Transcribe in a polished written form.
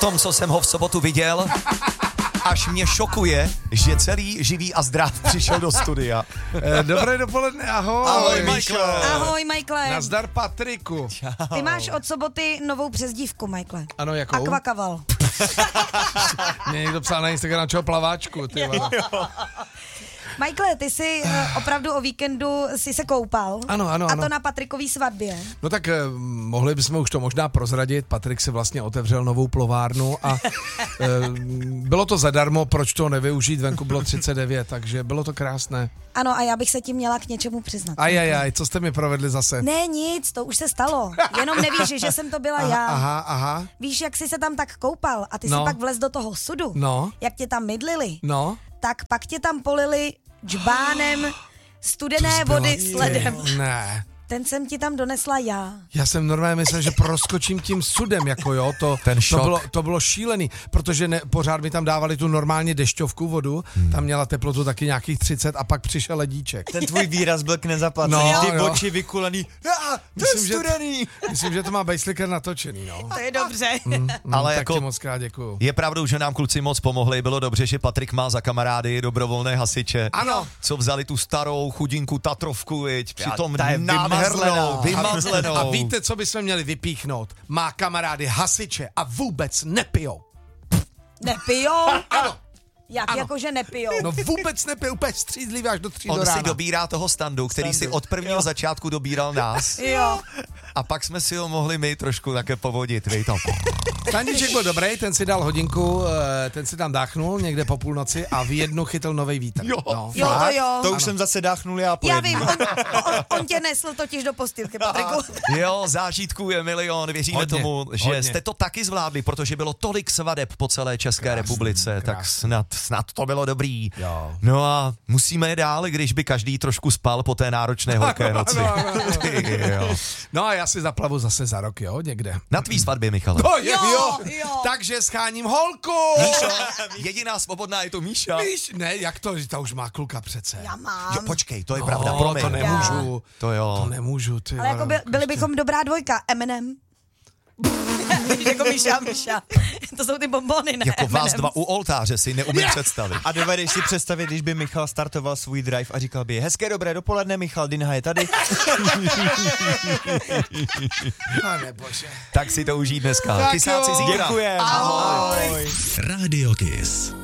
tom, co jsem ho v sobotu viděl, až mě šokuje, že celý živý a zdrav přišel do studia. Dobré dopoledne, ahoj. Ahoj, Michael. Ahoj, Michaele. Nazdar, Patriku. Ty máš od soboty novou přezdívku, Michaele. Ano, jakou? Aquakaval. Mě někdo psal na Instagram, čeho plaváčku, ty vole. Michaele, ty jsi opravdu o víkendu si se koupal. Ano. A to na Patrikový svatbě. No tak mohli bychom už to možná prozradit. Patrik si vlastně otevřel novou plovárnu a bylo to zadarmo, proč to nevyužít, venku bylo 39, takže bylo to krásné. Ano, a já bych se ti měla k něčemu přiznat. Ajajaj, co jste mi provedli zase? Ne, nic, to už se stalo. Jenom nevíš, že jsem to byla já. Aha. Víš, jak jsi se tam tak koupal a ty jsi pak vlez do toho sudu. No. Jak tě tam mydlili. No. Tak pak tě tam polili džbánem studené vody s ledem. Ne. Ten jsem ti tam donesla já. Já jsem normálně myslel, že proskočím tím sudem, jako jo, Ten šok. to bylo šílený, protože pořád mi tam dávali tu normálně dešťovku vodu, tam měla teplotu taky nějakých 30 a pak přišel ledíček. Ten tvůj výraz byl k nezaplacení, ty oči vykulený. To je studený. Myslím, že to má Bejsliker natočený, no. To je dobře. Ale tak jako ti moc krát děkuju. je pravdou, že nám kluci moc pomohli, bylo dobře, že Patrik má za kamarády dobrovolné hasiče. Ano. Co vzali tu starou chudinku Tatrovku, viď, přitom ta je vymazlenou. A víte, co bychom měli vypíchnout? Má kamarády hasiče a vůbec nepijou. Nepijou? Ano. Jak Ano. jakože nepijou? No vůbec nepijou, úplně střízlivý až do 3 do On rána. si dobírá toho standu, který si od prvního začátku dobíral nás. Jo. A pak jsme si ho mohli my trošku také povodit, vej tam. Standíček byl dobrý, ten si dal hodinku, ten si tam dáchnul někde po půlnoci a v jednu chytl novej vítr. Jo. No. Jo, to jo. To už jsem zase dáchnul já po Já jednu. vím, on tě nesl totiž do postýlky, Patriku. Jo, zážitků je milion, věříme Hodně, tomu, že hodně. jste to taky zvládli, protože bylo tolik svadeb po celé České republice, tak snad to bylo dobrý. Jo. No a musíme je dál, když by každý trošku spal po té náročné horké noci. Ty jo. No a já si zaplavu zase za rok, jo, někde. Na tvý svatbě, Michale. Jo. Takže scháním holku. Míšo, jediná svobodná je to Míša. Ne, jak to, ta už má kluka přece. Já mám. Jo, počkej, to je pravda, promiň. To nemůžu. To jo. To nemůžu, ty. Ale jako byli bychom dobrá dvojka. Eminem. Jako Míša. To jsou ty bombony, ne? Jako vás M&M's. dva u oltáře si neumím představit. A dovedeš si představit, když by Michal startoval svůj drive a říkal by: hezké dobré dopoledne, Michal Dinha je tady. Pane bože. Tak si to užij dneska. Tak Kysáci jo. zítra. Děkujem. Ahoj. Radio Kiss.